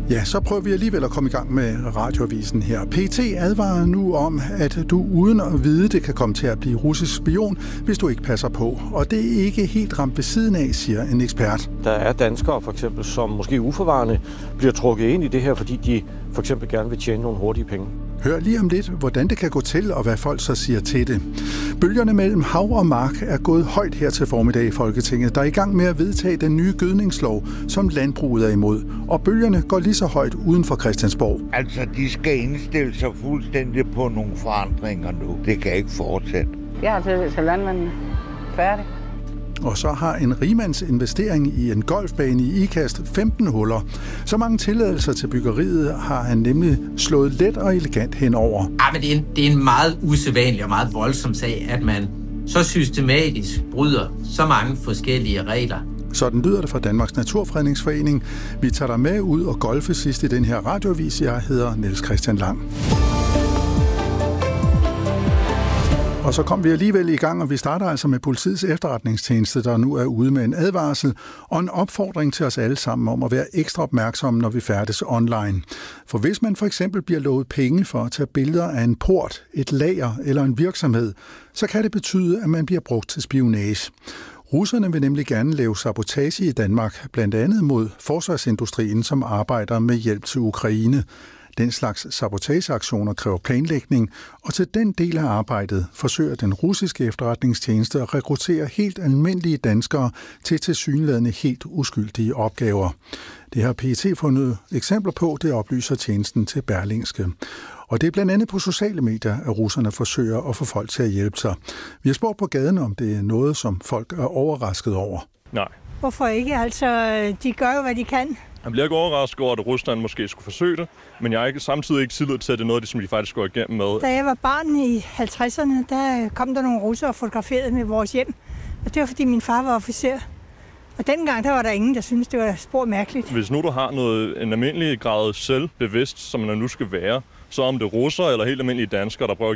Ja, så prøver vi alligevel at komme i gang med radioavisen her. PET advarer nu om, at du uden at vide det kan komme til at blive russisk spion, hvis du ikke passer på. Og det er ikke helt ramt ved siden af, siger en ekspert. Der er danskere for eksempel, som måske uforvarende bliver trukket ind i det her, fordi de for eksempel gerne vil tjene nogle hurtige penge. Hør lige om lidt, hvordan det kan gå til, og hvad folk så siger til det. Bølgerne mellem hav og mark er gået højt her til formiddag i Folketinget, der er i gang med at vedtage den nye gødningslov, som landbruget er imod. Og bølgerne går lige så højt uden for Christiansborg. Altså, de skal indstille sig fuldstændig på nogle forandringer nu. Det kan ikke fortsætte. Jeg har tillid til landmændene. Færdig. Og så har en rigmands investering i en golfbane i Ikast 15 huller. Så mange tilladelser til byggeriet har han nemlig slået let og elegant henover. Ja, men det er en meget usædvanlig og meget voldsom sag, at man så systematisk bryder så mange forskellige regler. Sådan lyder det fra Danmarks Naturfredningsforening. Vi tager dig med ud og golfe sidst i den her radioavis. Jeg hedder Niels Christian Lang. Og så kom vi alligevel i gang, og vi starter altså med politiets efterretningstjeneste, der nu er ude med en advarsel og en opfordring til os alle sammen om at være ekstra opmærksomme, når vi færdes online. For hvis man for eksempel bliver lovet penge for at tage billeder af en port, et lager eller en virksomhed, så kan det betyde, at man bliver brugt til spionage. Russerne vil nemlig gerne lave sabotage i Danmark, blandt andet mod forsvarsindustrien, som arbejder med hjælp til Ukraine. Den slags sabotageaktioner kræver planlægning, og til den del af arbejdet forsøger den russiske efterretningstjeneste at rekruttere helt almindelige danskere til tilsyneladende helt uskyldige opgaver. Det har PET fundet eksempler på, det oplyser tjenesten til Berlingske. Og det er blandt andet på sociale medier, at russerne forsøger at få folk til at hjælpe sig. Vi har spurgt på gaden, om det er noget, som folk er overrasket over. Nej. Hvorfor ikke? Altså, de gør jo, hvad de kan. Jeg bliver ikke overrasket over, at Rusland måske skulle forsøge det, men jeg er samtidig ikke tillid til, at det er noget, som de faktisk går igennem med. Da jeg var barn i 50'erne, der kom der nogle russere og fotograferede med vores hjem. Og det var, fordi min far var officer. Og dengang, der var der ingen, der syntes, det var spor mærkeligt. Hvis nu du har en almindelig grad selvbevidst, som man nu skal være, så om det er russere eller helt almindelige danskere, der prøver